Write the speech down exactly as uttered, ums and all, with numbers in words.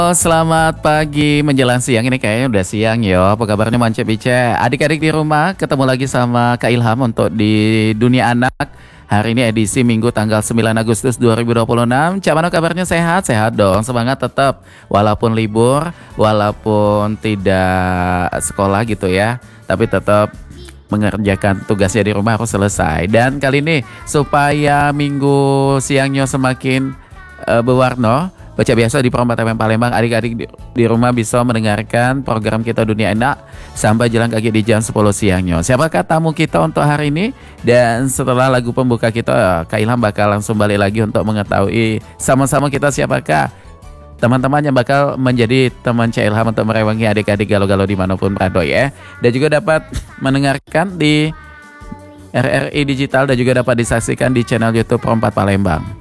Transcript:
Selamat pagi menjelang siang. Ini kayaknya udah siang yo. Apa kabarnya Mance Bice? Adik-adik di rumah ketemu lagi sama Kak Ilham untuk di Dunia Anak. Hari ini edisi Minggu tanggal sembilan Agustus dua ribu dua puluh enam. Cak mana kabarnya, sehat? Sehat dong. Semangat tetap walaupun libur, walaupun tidak sekolah gitu ya. Tapi tetap mengerjakan tugasnya di rumah harus selesai. Dan kali ini supaya minggu siangnya semakin uh, berwarna, baca biasa di Perompak T V Palembang, adik-adik di, di rumah bisa mendengarkan program kita Dunia Anak sampai jalan kaki di jam sepuluh siangnya. Siapakah tamu kita untuk hari ini? Dan setelah lagu pembuka kita, Kak Ilham bakal langsung balik lagi untuk mengetahui sama-sama kita siapakah teman-teman yang bakal menjadi teman Cak Ilham untuk merewangi adik-adik galau-galau dimanapun berada ya. Dan juga dapat mendengarkan di R R I Digital dan juga dapat disaksikan di channel YouTube Perompak Palembang.